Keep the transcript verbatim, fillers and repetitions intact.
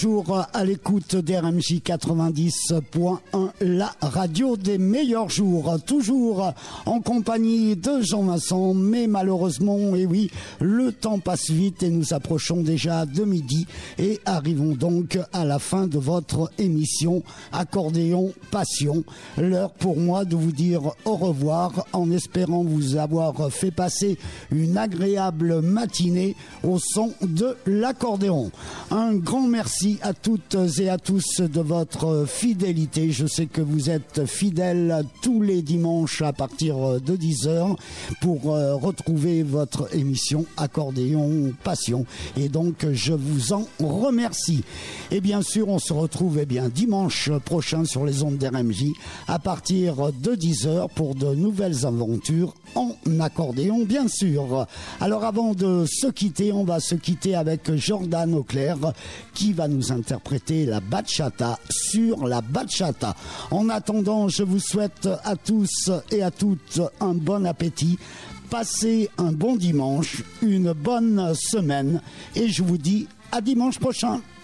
Toujours à l'écoute d'R M J quatre-vingt-dix point un, la radio des meilleurs jours, toujours en compagnie de Jean-Vincent, mais malheureusement, et oui, le temps passe vite et nous approchons déjà de midi et arrivons donc à la fin de votre émission Accordéon Passion. L'heure pour moi de vous dire au revoir en espérant vous avoir fait passer une agréable matinée au son de l'accordéon. Un grand merci à toutes et à tous de votre fidélité. Je sais que vous êtes fidèles tous les dimanches à partir de dix heures pour retrouver votre émission Accordéon Passion. Et donc, je vous en remercie. Et bien sûr, on se retrouve eh bien, dimanche prochain sur les ondes d'R M J à partir de dix heures pour de nouvelles aventures en accordéon, bien sûr. Alors, avant de se quitter, on va se quitter avec Jordan Auclair qui va nous interpréter la bachata sur la bachata. En attendant, je vous souhaite à tous et à toutes un bon appétit. Passez un bon dimanche, une bonne semaine et je vous dis à dimanche prochain.